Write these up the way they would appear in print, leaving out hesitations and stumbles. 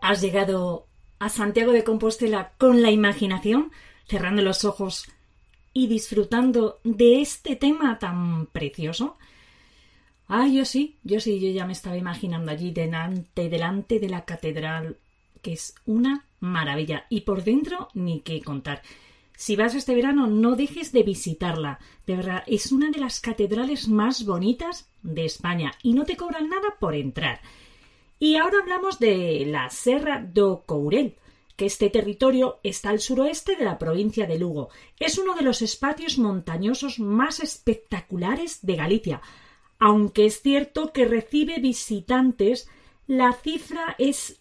¿Has llegado a Santiago de Compostela con la imaginación, cerrando los ojos y disfrutando de este tema tan precioso? Yo sí, yo ya me estaba imaginando allí delante de la catedral, que es una maravilla. Y por dentro, ni qué contar. Si vas este verano, no dejes de visitarla. De verdad, es una de las catedrales más bonitas de España y no te cobran nada por entrar. Y ahora hablamos de la Serra do Courel, que este territorio está al suroeste de la provincia de Lugo. Es uno de los espacios montañosos más espectaculares de Galicia. Aunque es cierto que recibe visitantes, la cifra es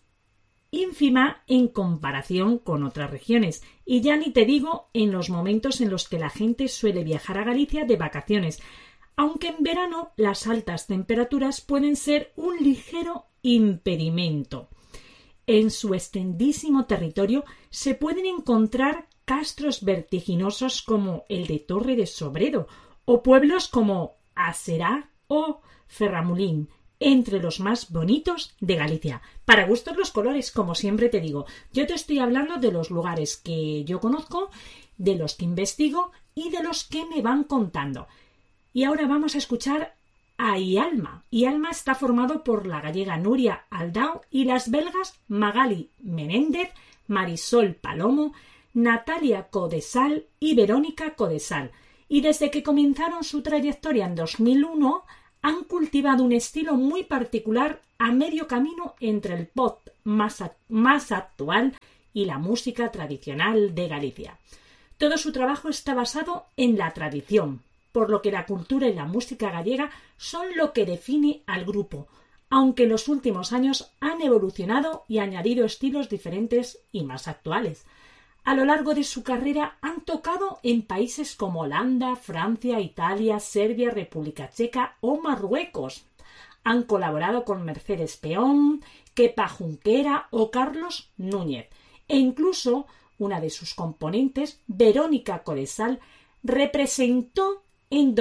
ínfima en comparación con otras regiones. Y ya ni te digo en los momentos en los que la gente suele viajar a Galicia de vacaciones, aunque en verano las altas temperaturas pueden ser un ligero impedimento. En su extendísimo territorio se pueden encontrar castros vertiginosos como el de Torre de Sobredo o pueblos como Aserá o Ferramulín, entre los más bonitos de Galicia. Para gustos los colores, como siempre te digo. Yo te estoy hablando de los lugares que yo conozco, de los que investigo y de los que me van contando. Y ahora vamos a escuchar a Ialma. Ialma está formado por la gallega Nuria Aldao y las belgas Magali Menéndez, Marisol Palomo, Natalia Codesal y Verónica Codesal. Y desde que comenzaron su trayectoria en 2001, han cultivado un estilo muy particular a medio camino entre el pop más actual y la música tradicional de Galicia. Todo su trabajo está basado en la tradición, por lo que la cultura y la música gallega son lo que define al grupo, aunque en los últimos años han evolucionado y añadido estilos diferentes y más actuales. A lo largo de su carrera han tocado en países como Holanda, Francia, Italia, Serbia, República Checa o Marruecos. Han colaborado con Mercedes Peón, Kepa Junquera o Carlos Núñez. E incluso una de sus componentes, Verónica Codesal, representó en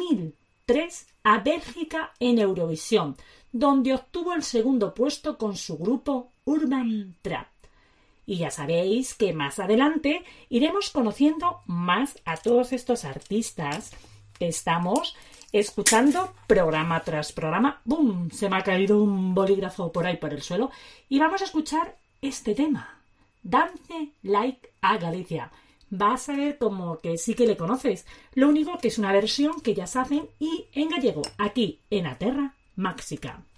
2003 a Bélgica en Eurovisión, donde obtuvo el segundo puesto con su grupo Urban Trap. Y ya sabéis que más adelante iremos conociendo más a todos estos artistas que estamos escuchando programa tras programa. ¡Bum! Se me ha caído un bolígrafo por ahí por el suelo. Y vamos a escuchar este tema. Dance Like a Galicia. Vas a ver como que sí que le conoces. Lo único que es una versión que ya se hacen y en gallego, aquí en A Terra Máxica.